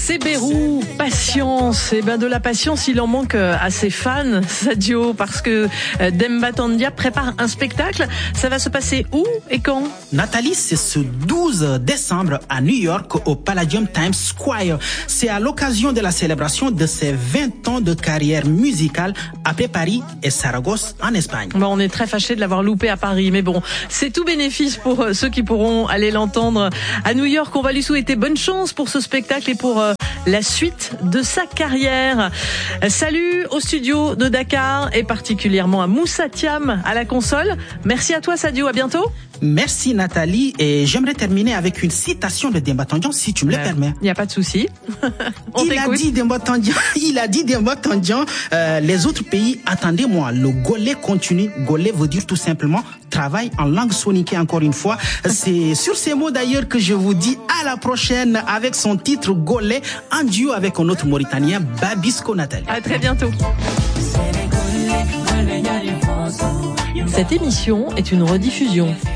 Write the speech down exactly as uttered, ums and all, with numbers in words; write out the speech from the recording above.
Sebérou, patience. Et ben de la patience, il en manque à ses fans, Sadio, parce que Demba Tandia prépare un spectacle. Ça va se passer où et quand? Nathalie, c'est ce douze décembre à New York au Palladium Times Square. C'est à l'occasion de la célébration de ses vingt ans de carrière musicale après Paris et Saragosse en Espagne. Bon, on est très fâchés de l'avoir loupé à Paris, mais bon, c'est tout bénéfice pour ceux qui pourront aller l'entendre à New York. On va lui souhaiter bonne chance pour ce spectacle et pour la suite de sa carrière. Salut au studio de Dakar et particulièrement à Moussa Thiam à la console. Merci à toi Sadio, à bientôt. Merci Nathalie, et j'aimerais terminer avec une citation de Demba Tandian si tu me le euh, permets. Il n'y a pas de souci. il, a dit, Demba Tandian, il a dit Demba Tandian, euh, les autres pays, attendez-moi, le Golé continue. Golé veut dire tout simplement travail en langue soniquée encore une fois. C'est sur ces mots d'ailleurs que je vous dis à la prochaine avec son titre Golé en duo avec un autre Mauritanien, Babisco Nathalie. À très bientôt. Cette émission est une rediffusion.